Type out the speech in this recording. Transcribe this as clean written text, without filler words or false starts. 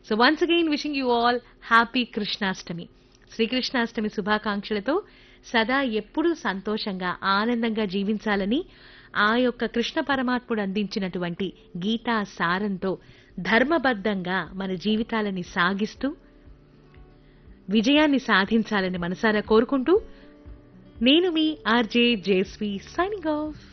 So once again wishing you all happy Krishnashtami. Sri Krishnashtami శుభాకాంక్షలతో సదా ఎప్పుడూ సంతోషంగా ఆనందంగా జీవించాలని ఆ యొక్క కృష్ణ పరమాత్ముడు అందించినటువంటి గీతా సారంతో ధర్మబద్ధంగా మన జీవితాలని సాగిస్తూ విజయాన్ని సాధించాలని మనసారా కోరుకుంటూ నేను మీ ఆర్జే జేస్వి సైనింగ్ ఆఫ్.